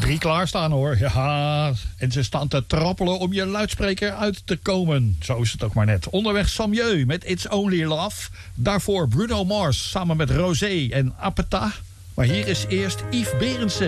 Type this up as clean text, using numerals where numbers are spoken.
3 klaarstaan hoor. Ja, en ze staan te trappelen om je luidspreker uit te komen. Zo is het ook maar net. Onderweg Samieu met It's Only Love. Daarvoor Bruno Mars samen met Rosé en Apeta. Maar hier is eerst Yves Berendsen.